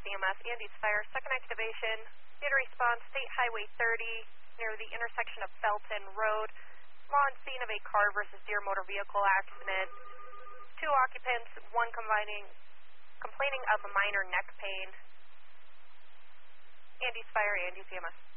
CMS, Andes Fire, second activation, data response, State Highway 30, near the intersection of Felton Road. Law on scene of a car versus deer motor vehicle accident. 2 occupants, one complaining of a minor neck pain. Andes Fire, Andes CMS.